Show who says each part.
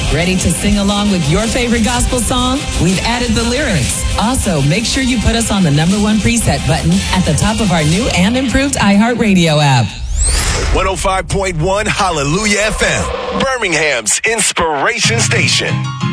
Speaker 1: Ready to sing along with your favorite gospel song? We've added the lyrics. Also, make sure you put us on the #1 preset button at the top of our new and improved iHeartRadio app.
Speaker 2: 105.1 Hallelujah FM, Birmingham's inspiration station.